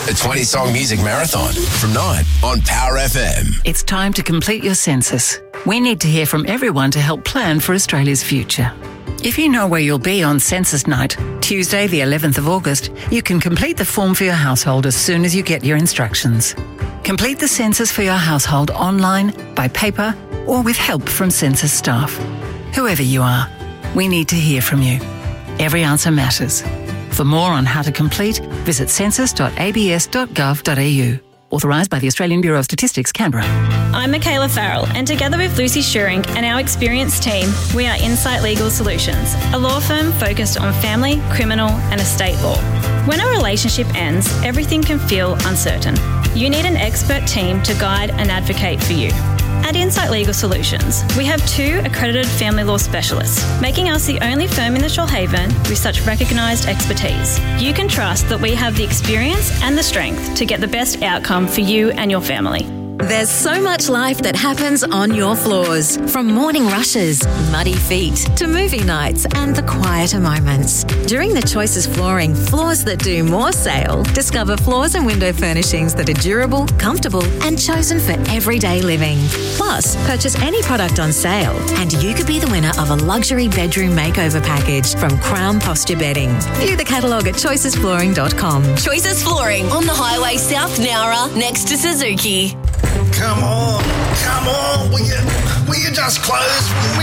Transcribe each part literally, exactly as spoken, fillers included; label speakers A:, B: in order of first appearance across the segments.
A: The twenty-song music marathon from nine on Power F M.
B: It's time to complete your census. We need to hear from everyone to help plan for Australia's future. If you know where you'll be on census night, Tuesday the eleventh of August, you can complete the form for your household as soon as you get your instructions. Complete the census for your household online, by paper, or with help from census staff. Whoever you are, we need to hear from you. Every answer matters. For more on how to complete, visit census dot a b s dot gov dot a u. Authorised by the Australian Bureau of Statistics, Canberra.
C: I'm Michaela Farrell, and together with Lucy Schuring and our experienced team, we are Insight Legal Solutions, a law firm focused on family, criminal and estate law. When a relationship ends, everything can feel uncertain. You need an expert team to guide and advocate for you. At Insight Legal Solutions, we have two accredited family law specialists, making us the only firm in the Shoalhaven with such recognised expertise. You can trust that we have the experience and the strength to get the best outcome for you and your family.
D: There's so much life that happens on your floors. From morning rushes, muddy feet, to movie nights and the quieter moments. During the Choices Flooring Floors That Do More sale, discover floors and window furnishings that are durable, comfortable and chosen for everyday living. Plus, purchase any product on sale and you could be the winner of a luxury bedroom makeover package from Crown Posture Bedding. View the catalogue at choices flooring dot com.
E: Choices Flooring on the highway South Nowra next to Suzuki.
F: Come on, come on, will you, will you just close for me?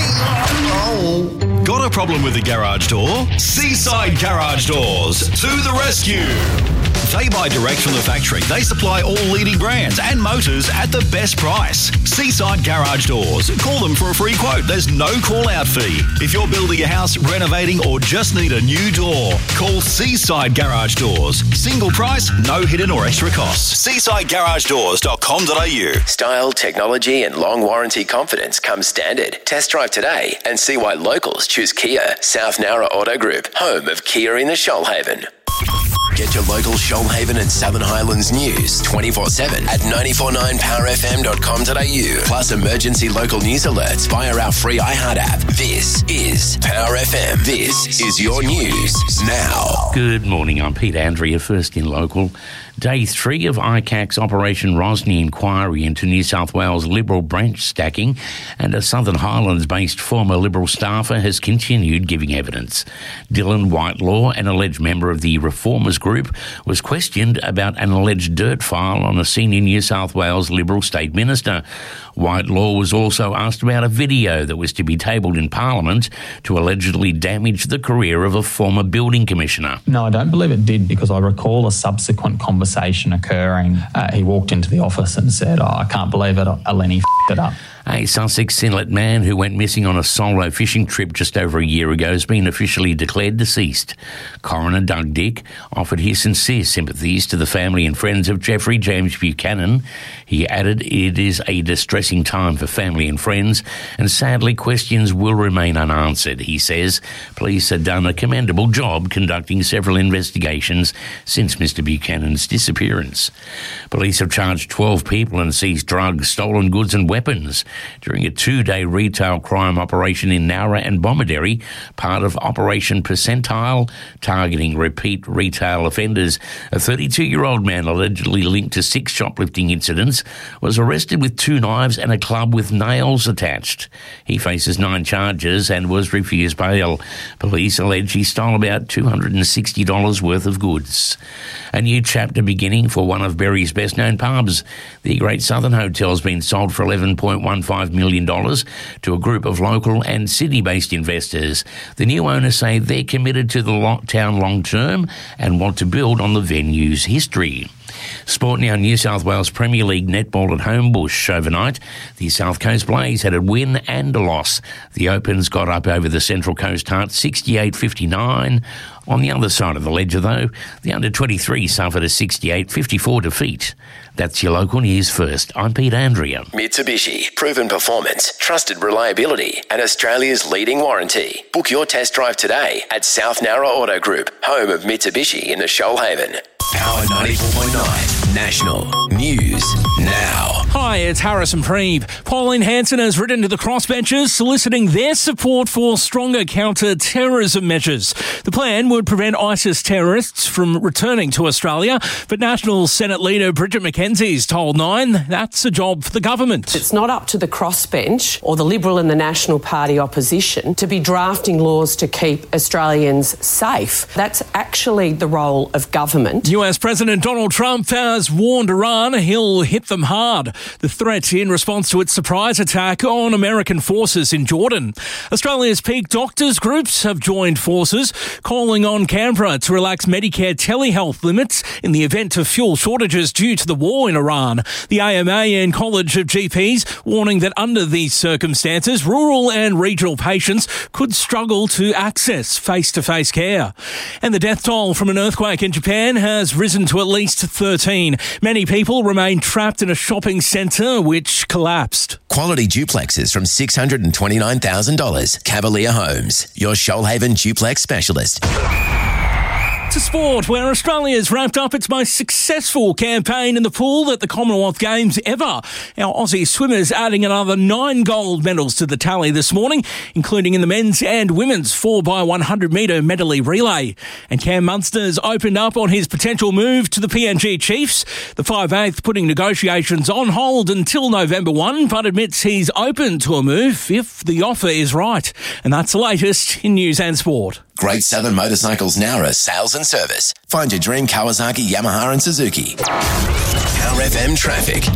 F: Oh.
G: Got a problem with the garage door? Seaside Garage Doors to the rescue. They buy direct from the factory. They supply all leading brands and motors at the best price. Seaside Garage Doors. Call them for a free quote. There's no call-out fee. If you're building a house, renovating or just need a new door, call Seaside Garage Doors. Single price, no hidden or extra costs. seaside garage doors dot com dot a u.
A: Style, technology and long warranty confidence come standard. Test drive today and see why locals choose Kia. South Nowra Auto Group, home of Kia in the Shoalhaven. Get your local Shoalhaven and Southern Highlands news twenty-four seven at nine four nine power f m dot com dot a u. Plus emergency local news alerts via our free iHeart app. This is Power F M. This is your news now.
H: Good morning, I'm Pete Andrea, first in local. Day three of I C A C's Operation Rosny inquiry into New South Wales Liberal branch stacking, and a Southern Highlands-based former Liberal staffer has continued giving evidence. Dylan Whitelaw, an alleged member of the Reformers Group, was questioned about an alleged dirt file on a senior New South Wales Liberal State Minister. Whitelaw was also asked about a video that was to be tabled in Parliament to allegedly damage the career of a former building commissioner.
I: No, I don't believe it did, because I recall a subsequent conversation occurring. Uh, he walked into the office and said, oh, I can't believe it, Eleni f***ed it up.
H: A Sussex Inlet man who went missing on a solo fishing trip just over a year ago has been officially declared deceased. Coroner Doug Dick offered his sincere sympathies to the family and friends of Jeffrey James Buchanan. He added it is a distressing time for family and friends, and sadly questions will remain unanswered. He says police have done a commendable job conducting several investigations since Mister Buchanan's disappearance. Police have charged twelve people and seized drugs, stolen goods and weapons during a two-day retail crime operation in Nowra and Bomaderry, part of Operation Percentile, targeting repeat retail offenders. A thirty-two-year-old man allegedly linked to six shoplifting incidents was arrested with two knives and a club with nails attached. He faces nine charges and was refused bail. Police allege he stole about two hundred sixty dollars worth of goods. A new chapter beginning for one of Berry's best-known pubs. The Great Southern Hotel has been sold for eleven point one five million dollars to a group of local and Sydney-based investors. The new owners say they're committed to the town long-term and want to build on the venue's history. Sport now. New South Wales Premier League netball at Homebush overnight. The South Coast Blaze had a win and a loss. The Opens got up over the Central Coast Hearts sixty-eight fifty-nine. On the other side of the ledger, though, the under twenty-three suffered a sixty-eight fifty-four defeat. That's your local news first. I'm Pete Andrea.
A: Mitsubishi, proven performance, trusted reliability, and Australia's leading warranty. Book your test drive today at South Nowra Auto Group, home of Mitsubishi in the Shoalhaven. Power ninety-four point nine National News Now.
J: Hi, it's Harrison Preeb. Pauline Hanson has written to the crossbenchers soliciting their support for stronger counter-terrorism measures. The plan would prevent ISIS terrorists from returning to Australia, but National Senate leader Bridget McKenzie's told Nine that's a job for the government.
K: It's not up to the crossbench or the Liberal and the National Party opposition to be drafting laws to keep Australians safe. That's actually the role of government.
J: U S President Donald Trump has warned Iran he'll hit them hard. The threat in response to its surprise attack on American forces in Jordan. Australia's peak doctors groups have joined forces, calling on Canberra to relax Medicare telehealth limits in the event of fuel shortages due to the war in Iran. The A M A and College of G Ps warning that under these circumstances, rural and regional patients could struggle to access face-to-face care. And the death toll from an earthquake in Japan has risen to at least thirteen. Many people remain trapped in a shopping centre which collapsed.
A: Quality duplexes from six hundred twenty-nine thousand dollars. Cavalier Homes, your Shoalhaven duplex specialist.
J: To sport, where Australia's wrapped up its most successful campaign in the pool at the Commonwealth Games ever. Our Aussie swimmers adding another nine gold medals to the tally this morning, including in the men's and women's four by one hundred metre medley relay. And Cam Munster's opened up on his potential move to the P N G Chiefs. The five eighth putting negotiations on hold until November first, but admits he's open to a move if the offer is right. And that's the latest in news and sport.
A: Great Southern Motorcycles Nowra sales and service. Find your dream Kawasaki, Yamaha and Suzuki. Power F M traffic.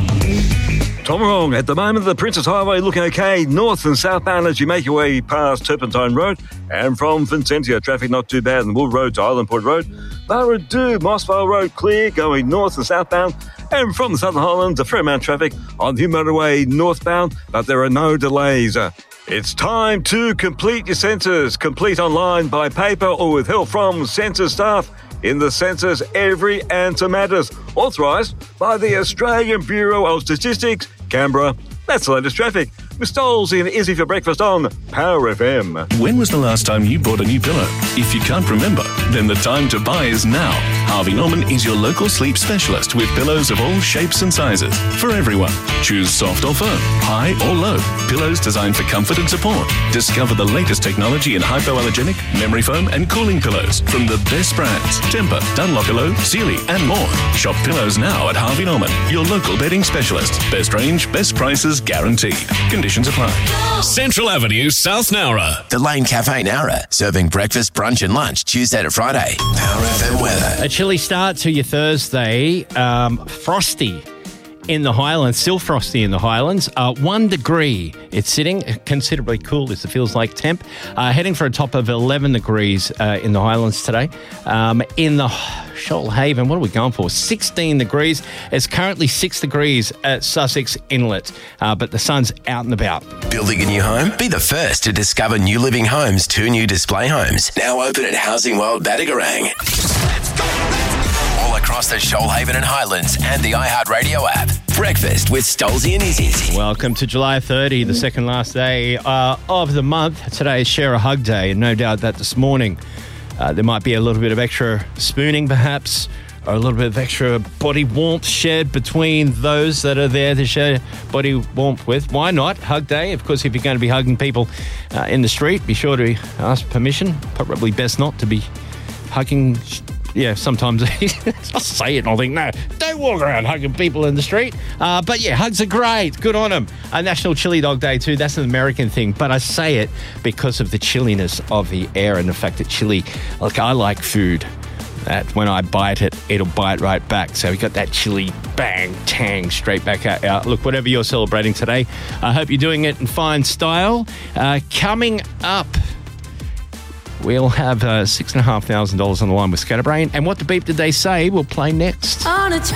L: Tom Wrong. At the moment, the Princess Highway looking okay north and southbound as you make your way past Turpentine Road. And from Vincentia, traffic not too bad on Wood Road to Island Port Road. Barradoo, Mossvale Road clear going north and southbound. And from the Southern Highlands, a fair amount of traffic on the motorway northbound, but there are no delays. It's time to complete your census. Complete online, by paper, or with help from census staff. In the census, every answer matters. Authorised by the Australian Bureau of Statistics, Canberra. That's the latest traffic. With Stoles in Izzy for breakfast on Power F M.
M: When was the last time you bought a new pillow? If you can't remember, then the time to buy is now. Harvey Norman is your local sleep specialist with pillows of all shapes and sizes for everyone. Choose soft or firm, high or low. Pillows designed for comfort and support. Discover the latest technology in hypoallergenic, memory foam and cooling pillows from the best brands. Tempur, Dunlopillow, Sealy and more. Shop pillows now at Harvey Norman, your local bedding specialist. Best range, best prices guaranteed. Conditions apply.
G: Central Avenue, South Nowra.
A: The Lane Cafe Nowra, serving breakfast, brunch and lunch Tuesday to Friday. Power F M weather.
N: A chilly start to your Thursday. Um, frosty in the Highlands, still frosty in the Highlands. Uh, one degree. It's sitting considerably cool as it feels like temp. Uh, heading for a top of eleven degrees uh, in the Highlands today. Um, in the Shoalhaven, what are we going for? sixteen degrees. It's currently six degrees at Sussex Inlet, uh, but the sun's out and about.
A: Building a new home? Be the first to discover New Living Homes' two new display homes. Now open at Housing World Badagarang. Let's go, let's go. All across the Shoalhaven and Highlands and the iHeartRadio app. Breakfast with Stolzy and Izzy.
N: Welcome to July thirtieth, the second last day uh, of the month. Today is Share a Hug Day, and no doubt that this morning uh, there might be a little bit of extra spooning perhaps, or a little bit of extra body warmth shared between those that are there to share body warmth with. Why not? Hug Day. Of course, if you're going to be hugging people uh, in the street, be sure to ask permission. Probably best not to be hugging. Yeah, sometimes I'll say it and I'll think, no, don't walk around hugging people in the street. Uh, but yeah, hugs are great. Good on them. A National Chili Dog Day too. That's an American thing. But I say it because of the chilliness of the air and the fact that chili, like I like food that when I bite it, it'll bite right back. So we got that chili bang, tang, straight back out. Uh, look, whatever you're celebrating today, I hope you're doing it in fine style. Uh, coming up, we'll have uh, six thousand five hundred dollars on the line with Scatterbrain. And what the beep did they say? We'll play next.
O: On a